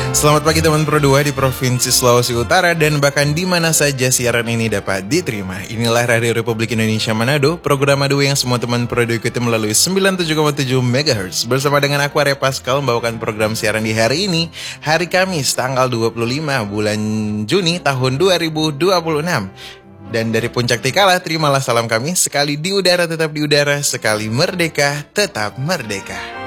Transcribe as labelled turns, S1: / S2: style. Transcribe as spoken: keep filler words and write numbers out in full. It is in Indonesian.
S1: Selamat pagi teman Pro dua di Provinsi Sulawesi Utara dan bahkan di mana saja siaran ini dapat diterima. Inilah Radio Republik Indonesia Manado, program Madu yang semua teman Pro dua ikuti melalui sembilan puluh tujuh koma tujuh megahertz. Bersama dengan aku Arya Pascal membawakan program siaran di hari ini, hari Kamis tanggal dua puluh lima bulan Juni tahun dua ribu dua puluh enam. Dan dari Puncak Tikala, terimalah salam kami, sekali di udara tetap di udara, sekali merdeka tetap merdeka.